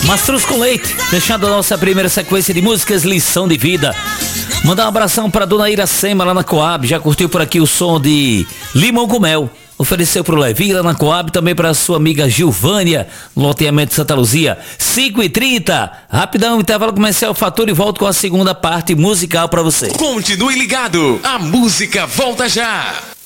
Mastruz com leite, fechando a nossa primeira sequência de músicas Lição de Vida. Mandar um abração pra dona Iracema lá na Coab, já curtiu por aqui o som de Limão com Mel. Ofereceu pro Levi lá na Coab, também pra sua amiga Gilvânia, no loteamento de Santa Luzia. 5h30, rapidão, intervalo comercial, fatura e volto com a segunda parte musical pra você. Continue ligado, a música volta já.